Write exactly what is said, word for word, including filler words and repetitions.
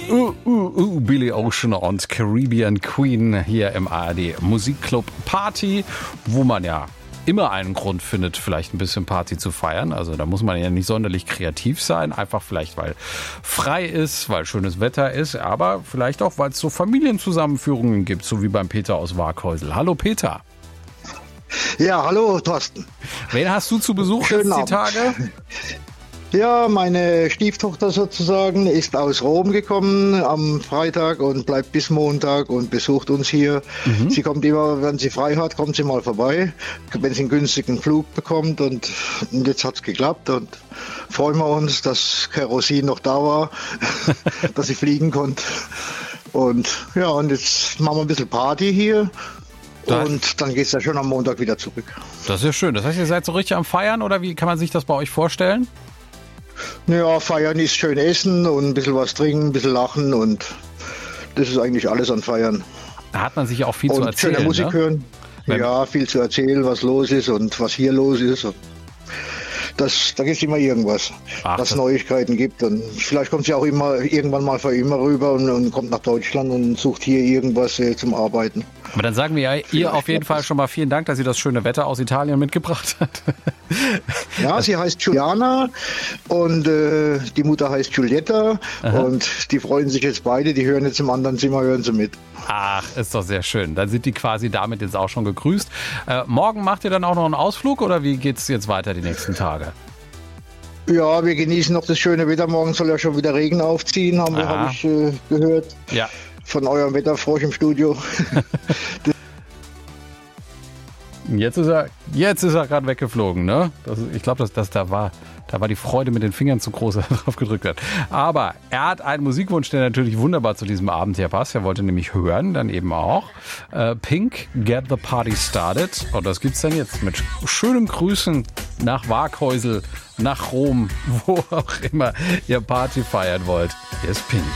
Uh, uh, uh, Billy Ocean und Caribbean Queen hier im A R D Musikclub Party, wo man ja immer einen Grund findet, vielleicht ein bisschen Party zu feiern. Also da muss man ja nicht sonderlich kreativ sein, einfach vielleicht, weil frei ist, weil schönes Wetter ist, aber vielleicht auch, weil es so Familienzusammenführungen gibt, so wie beim Peter aus Waaghäusel. Hallo Peter. Ja, hallo Thorsten. Wen hast du zu Besuch jetzt die Tage? Ja, meine Stieftochter sozusagen ist aus Rom gekommen am Freitag und bleibt bis Montag und besucht uns hier. Mhm. Sie kommt immer, wenn sie frei hat, kommt sie mal vorbei, wenn sie einen günstigen Flug bekommt und, und jetzt hat's geklappt und freuen wir uns, dass Kerosin noch da war, dass sie fliegen konnte. Und ja, und jetzt machen wir ein bisschen Party hier. Und dann geht's ja schon am Montag wieder zurück. Das ist ja schön. Das heißt, ihr seid so richtig am Feiern oder wie kann man sich das bei euch vorstellen? Naja, feiern ist schön essen und ein bisschen was trinken, ein bisschen lachen und das ist eigentlich alles an Feiern. Da hat man sich auch viel und zu erzählen, schöne Musik, ne? Hören. Wenn ja, viel zu erzählen, was los ist und was hier los ist. Das, da gibt es immer irgendwas, Ach, was Neuigkeiten gibt. Und vielleicht kommt sie auch immer irgendwann mal von immer rüber und, und kommt nach Deutschland und sucht hier irgendwas äh, zum Arbeiten. Aber dann sagen wir ja ihr auf jeden Fall schon mal vielen Dank, dass sie das schöne Wetter aus Italien mitgebracht hat. Ja, sie heißt Giuliana und äh, die Mutter heißt Giulietta. Aha. Und die freuen sich jetzt beide, die hören jetzt im anderen Zimmer, hören sie mit. Ach, ist doch sehr schön. Dann sind die quasi damit jetzt auch schon gegrüßt. Äh, morgen macht ihr dann auch noch einen Ausflug oder wie geht's jetzt weiter die nächsten Tage? Ja, wir genießen noch das schöne Wetter. Morgen soll ja schon wieder Regen aufziehen, haben wir, habe ich äh, gehört. Ja. Von eurem Wetterfrosch im Studio. Jetzt ist er, jetzt ist er gerade weggeflogen, ne? Das, ich glaube, dass das da war, da war die Freude mit den Fingern zu groß, als er drauf gedrückt hat. Aber er hat einen Musikwunsch, der natürlich wunderbar zu diesem Abend hier passt. Er wollte nämlich hören, dann eben auch äh, Pink, Get the Party Started. Und das gibt's dann jetzt mit schönen Grüßen nach Waaghäusel, nach Rom, wo auch immer ihr Party feiern wollt. Hier ist Pink.